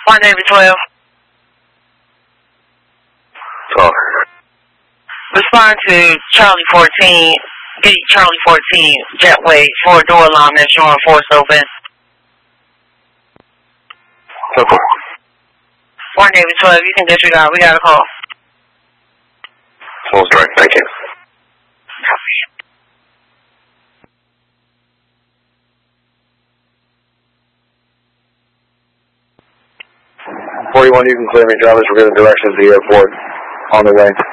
My name is 12. Talk. Respond to Charlie 14, Charlie 14, jetway, 4-door alarm that's showing force open. Simple. My name is 12. You can disregard. We got a call. Sounds right. Thank you. 41, you can clear me, drivers. We're getting directions to the airport on the way.